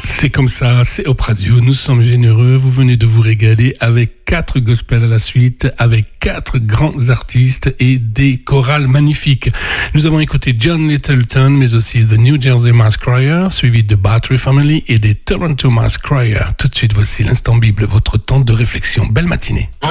C'est comme ça, c'est Hope Radio, nous sommes généreux, vous venez de vous régaler avec 4 gospels à la suite, avec 4 grands artistes et des chorales magnifiques. Nous avons écouté John Littleton, mais aussi The New Jersey Mass Choir, suivi de Battery Family et des Toronto Mass Choir. Tout de suite, voici l'Instant Bible, votre temps de réflexion. Belle matinée.